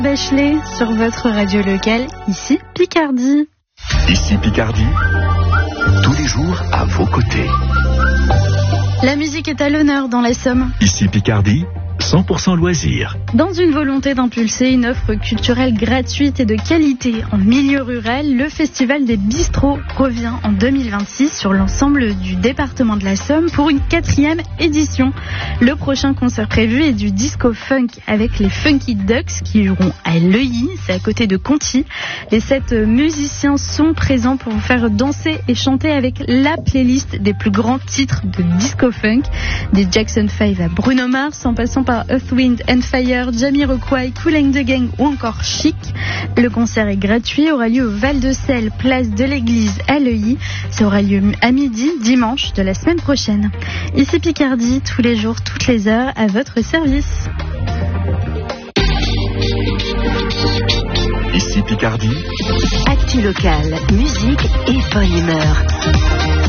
Bachelet sur votre radio locale, ici Picardie. Ici Picardie, tous les jours à vos côtés. La musique est à l'honneur dans la Somme. Ici Picardie, 100% loisirs. Dans une volonté d'impulser une offre culturelle gratuite et de qualité en milieu rural, le Festival des Bistrots revient en 2026 sur l'ensemble du département de la Somme pour une 4e édition. Le prochain concert prévu est du disco funk avec les Funky Ducks qui joueront à Leuilly, c'est à côté de Conty. Les 7 musiciens sont présents pour vous faire danser et chanter avec la playlist des plus grands titres de disco funk, des Jackson 5 à Bruno Mars, en passant par Earth, Wind and Fire, Jamiroquai, Kool and the Gang ou encore Chic. Le concert est gratuit, aura lieu au Val-de-Celle, place de l'église à Leuilly. Ça aura lieu à midi, dimanche de la semaine prochaine. Ici Picardie, tous les jours, toutes les heures, à votre service. Ici Picardie. Actu local, musique et bonne humeur.